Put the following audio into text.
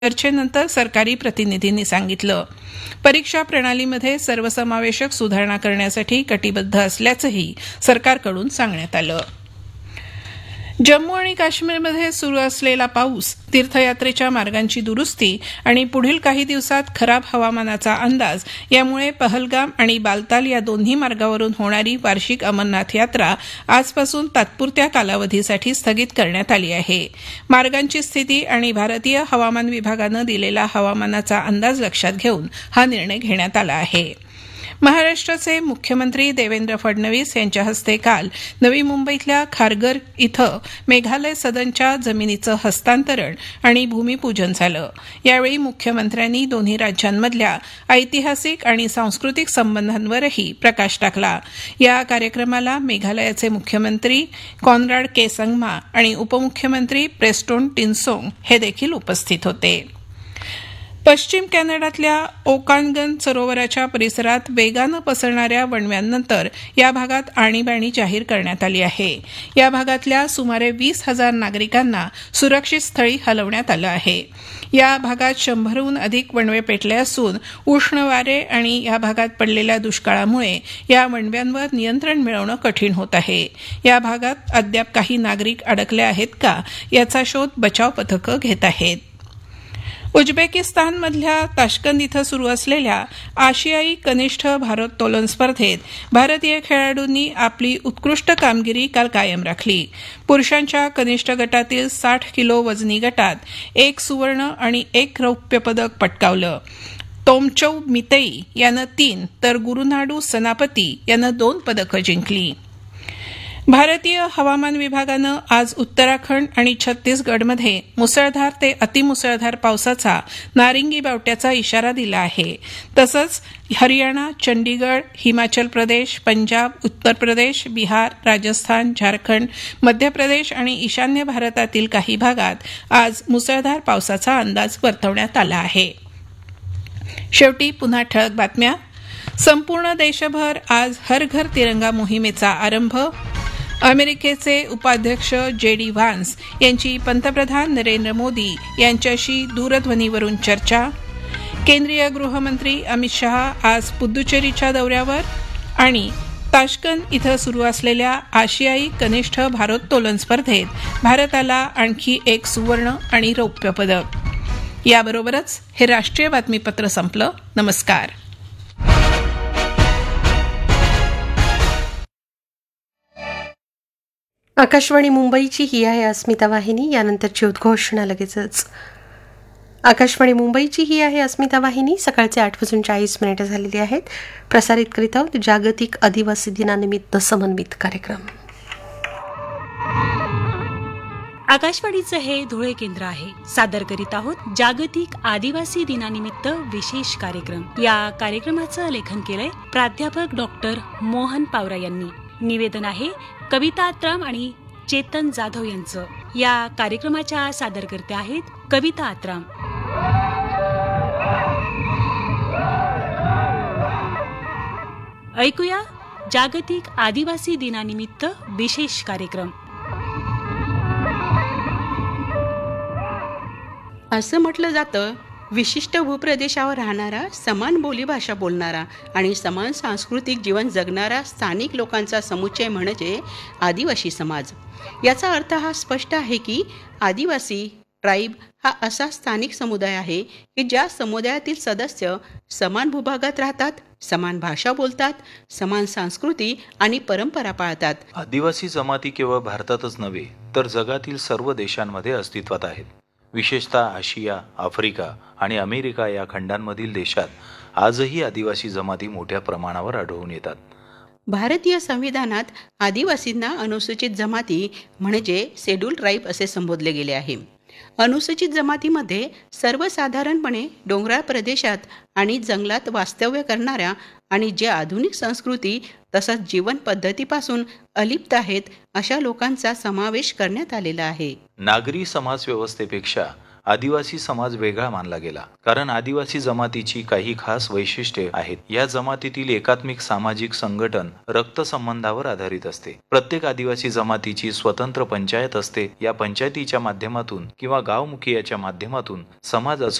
चर्चेनंतर सरकारी प्रतिनिधींनी सांगितलं. परीक्षा प्रणालीमध्ये सर्वसमावेशक सुधारणा करण्यासाठी कटिबद्ध असल्याचंही सरकारकडून सांगण्यात आलं. जम्मू आणि काश्मीरमध्ये सुरू असलेला पाऊस, तीर्थयात्रेच्या मार्गांची दुरुस्ती आणि पुढील काही दिवसात खराब हवामानाचा अंदाज यामुळे पहलगाम आणि बालताल या दोन्ही मार्गावरून होणारी वार्षिक अमरनाथ यात्रा आजपासून तात्पुरत्या कालावधीसाठी स्थगित करण्यात आली आहे. मार्गांची स्थिती आणि भारतीय हवामान विभागानं दिलेला हवामानाचा अंदाज लक्षात घेऊन हा निर्णय घेण्यात आला आहे. महाराष्ट्राचे मुख्यमंत्री देवेंद्र फडणवीस यांच्या हस्ते काल नवी मुंबईतल्या खारघर इथं मेघालय सदनच्या जमिनीचं हस्तांतरण आणि भूमिपूजन झालं. यावेळी मुख्यमंत्र्यांनी दोन्ही राज्यांमधल्या ऐतिहासिक आणि सांस्कृतिक संबंधांवरही प्रकाश टाकला. या कार्यक्रमाला मेघालयाचे मुख्यमंत्री कॉनराड के संगमा आणि उपमुख्यमंत्री प्रेस्टोन टिनसोंग हे देखील उपस्थित होते. पश्चिम कॅनडातल्या ओकानगन सरोवराच्या परिसरात वेगानं पसरणाऱ्या वणव्यांनंतर या भागात आणीबाणी जाहीर करण्यात आली आहे. या भागातल्या सुमारे 20,000 नागरिकांना सुरक्षित स्थळी हलवण्यात आलं आहे. या भागात 100हून अधिक वणवे पेटले असून उष्ण वारे आणि या भागात पडलेल्या दुष्काळामुळे या वणव्यांवर नियंत्रण मिळवणं कठीण होत आहे. या भागात अद्याप काही नागरिक अडकले आहेत का याचा शोध बचाव पथकं घेत आहेत. उझबेकिस्तानमधल्या ताश्कंद इथं सुरू असलेल्या आशियाई कनिष्ठ भारोत्तोलन स्पर्धेत भारतीय खेळाडूंनी आपली उत्कृष्ट कामगिरी काल कायम राखली. पुरुषांच्या कनिष्ठ गटातील 60 किलो वजनी गटात 1 सुवर्ण आणि 1 रौप्य पदक पटकावलं. तोमचौ मितई यानं 3 तर गुरुनाडू सनापती यानं 2 पदकं जिंकली. भारतीय हवामान विभागानं आज उत्तराखंड आणि छत्तीसगडमध्ये मुसळधार ते अतिमुसळधार पावसाचा नारिंगी बावट्याचा इशारा दिला आहे. तसंच हरियाणा, चंडीगड, हिमाचल प्रदेश, पंजाब, उत्तर प्रदेश, बिहार, राजस्थान, झारखंड, मध्य प्रदेश आणि ईशान्य भारतातील काही भागात आज मुसळधार पावसाचा अंदाज वर्तवण्यात आला आहे. शेवटी पुन्हा ठळक बातम्या. संपूर्ण देशभर आज हर घर तिरंगा मोहिमेचा आरंभ. अमेरिकेचे उपाध्यक्ष जे.डी. व्हान्स यांची पंतप्रधान नरेंद्र मोदी यांच्याशी दूरध्वनीवरून चर्चा. केंद्रीय गृहमंत्री अमित शहा आज पुद्दुचेरीच्या दौऱ्यावर आणि ताश्कंद इथं सुरू असलेल्या आशियाई कनिष्ठ भारोत्तोलन स्पर्धेत भारताला आणखी 1 सुवर्ण आणि रौप्य पदक. याबरोबरच हे राष्ट्रीय बातमीपत्र संपलं. नमस्कार. आकाशवाणी मुंबईची ही आहे अस्मिता वाहिनी. यानंतरची उद्घोषणा लगेचच. आकाशवाणी मुंबईची ही आहे अस्मिता वाहिनी. सकाळचे 8:40 झालेली आहेत. प्रसारित करीत आहोत जागतिक आदिवासी दिनानिमित्त समन्वित कार्यक्रम. आकाशवाणीचं हे धुळे केंद्र आहे. सादर करीत आहोत जागतिक आदिवासी दिनानिमित्त विशेष कार्यक्रम. या कार्यक्रमाचं लेखन केलंय प्राध्यापक डॉक्टर मोहन पावरा यांनी. निवेदन आहे कविता आत्राम आणि चेतन जाधव यांचं. या कार्यक्रमाच्या सादरकर्त्या आहेत कविता आत्राम. ऐकूया जागतिक आदिवासी दिनानिमित्त विशेष कार्यक्रम. असं म्हटलं जातं, विशिष्ट भूप्रदेशावर राहणारा, समान बोलीभाषा बोलणारा आणि समान सांस्कृतिक जीवन जगणारा स्थानिक लोकांचा समुच्चय म्हणजे आदिवासी समाज. याचा अर्थ हा स्पष्ट आहे की आदिवासी ट्राईब हा असा स्थानिक समुदाय आहे की ज्या समुदायातील सदस्य समान भूभागात राहतात, समान भाषा बोलतात, समान संस्कृती आणि परंपरा पाळतात. आदिवासी जमाती केवळ भारतातच नव्हे तर जगातील सर्व देशांमध्ये अस्तित्वात आहेत. विशेषतः आशिया, आफ्रिका आणि अमेरिका या खंडांमधील देशात आजही आदिवासी जमाती मोठ्या प्रमाणावर आढळून येतात. भारतीय संविधानात आदिवासींना अनुसूचित जमाती म्हणजे शेड्यूल ट्राईब असे संबोधले गेले आहे. अनुसूचित जमातीमध्ये सर्वसाधारणपणे डोंगराळ प्रदेशात आणि जंगलात वास्तव्य करणाऱ्या आणि जे आधुनिक संस्कृती तसंच जीवन पद्धतीपासून अलिप्त आहेत अशा लोकांचा समावेश करण्यात आलेला आहे. नागरी समाज व्यवस्थेपेक्षा आदिवासी समाज वेगळा मानला गेला, कारण आदिवासी जमातीची काही खास वैशिष्ट्ये आहेत. या जमातीतील एकात्मिक सामाजिक संघटन रक्तसंबंधावर आधारित असते. प्रत्येक आदिवासी जमातीची स्वतंत्र पंचायत असते. या पंचायतीच्या माध्यमातून किंवा गाव मुखियाच्या माध्यमातून समाजाचं